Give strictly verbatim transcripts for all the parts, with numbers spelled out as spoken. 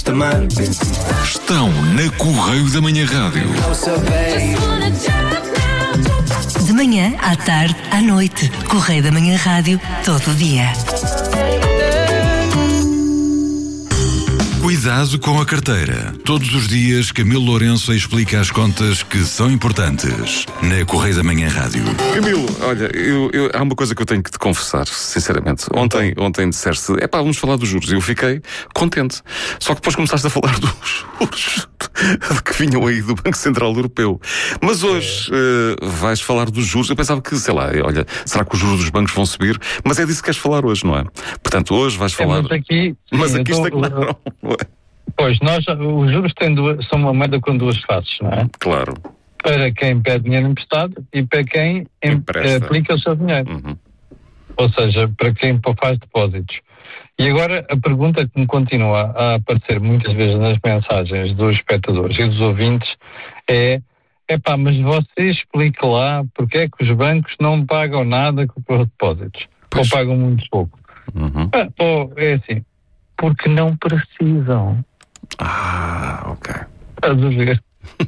Estão na Correio da Manhã Rádio. De manhã, à tarde, à noite. Correio da Manhã Rádio, todo dia. Cuidado com a carteira. Todos os dias, Camilo Lourenço explica as contas que são importantes. Na Correio da Manhã Rádio. Camilo, olha, eu, eu, há uma coisa que eu tenho que te confessar, sinceramente. Ontem, ontem disseste, é pá, vamos falar dos juros. Eu fiquei contente. Só que depois começaste a falar dos juros que vinham aí do Banco Central Europeu. Mas hoje uh, vais falar dos juros. Eu pensava que, sei lá, olha, será que os juros dos bancos vão subir? Mas é disso que queres falar hoje, não é? Portanto, hoje vais falar... É, mas aqui, sim, mas aqui então, estagnaram. Pois, nós, os juros têm duas, são uma moeda com duas faces, não é? Claro. Para quem pede dinheiro emprestado e para quem em, aplica o seu dinheiro. Uhum. Ou seja, para quem faz depósitos. E agora a pergunta que me continua a aparecer muitas vezes nas mensagens dos espectadores e dos ouvintes é: epá, mas você explique lá porque é que os bancos não pagam nada com os depósitos. Pois. Ou pagam muito pouco. Uhum. Ah, ou é assim, porque não precisam. Ah, ok. Estás a ver?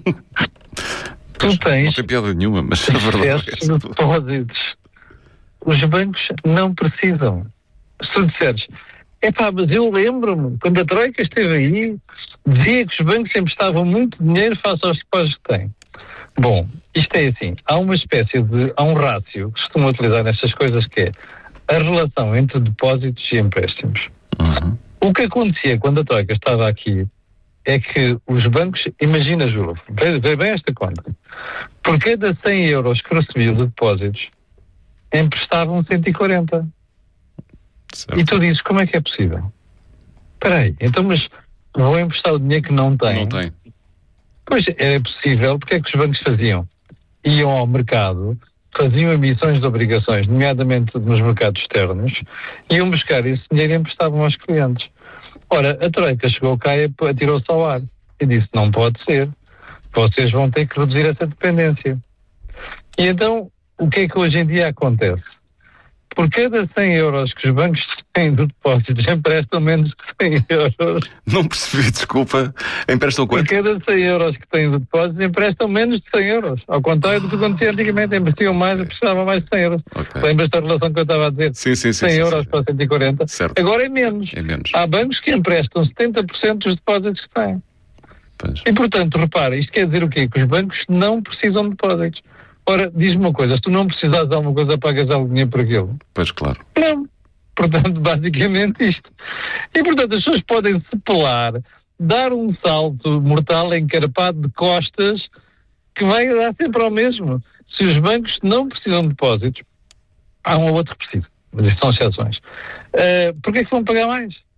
Tu tens... Não tem piada nenhuma, mas é verdade. De depósitos. Os bancos não precisam. Se tu disseres, epá, mas eu lembro-me, quando a Troika esteve aí, dizia que os bancos emprestavam muito dinheiro face aos depósitos que têm. Bom, isto é assim, há uma espécie de, há um rácio que costumam utilizar nestas coisas que é a relação entre depósitos e empréstimos. Uhum. O que acontecia quando a Troika estava aqui é que os bancos, imagina, Júlio, vê, vê bem esta conta, por cada cem euros que recebiam de depósitos, emprestavam cento e quarenta. Certo. E tu dizes, como é que é possível? Espera aí, então, mas vou emprestar o dinheiro que não tem? Não tem. Pois, era possível, porque é que os bancos faziam? Iam ao mercado, faziam emissões de obrigações, nomeadamente nos mercados externos, iam buscar esse dinheiro e emprestavam aos clientes. Ora, a Troika chegou cá e atirou-se ao ar e disse, não pode ser, vocês vão ter que reduzir essa dependência. E então, o que é que hoje em dia acontece? Por cada cem euros que os bancos têm de depósitos, emprestam menos que cem euros. Não percebi, desculpa. Emprestam quanto? Por cada cem euros que têm de depósitos, emprestam menos de cem euros. Ao contrário do que acontecia antigamente, investiam mais e precisavam mais de cem euros. Okay. Lembras da relação que eu estava a dizer? Sim, sim, sim. cem sim, euros sim. para cento e quarenta. Certo. Agora é menos. É menos. Há bancos que emprestam setenta por cento dos depósitos que têm. Pois. E, portanto, repara, isto quer dizer o quê? Que os bancos não precisam de depósitos. Ora, diz-me uma coisa, se tu não precisares de alguma coisa, pagas algum dinheiro por aquilo? Pois, claro. Não. Portanto, basicamente isto. E, portanto, as pessoas podem se pelar, dar um salto mortal encarpado de costas que vai dar sempre ao mesmo. Se os bancos não precisam de depósitos, há um ou outro que precisa, mas isto são exceções. Uh, Porquê é que vão pagar mais?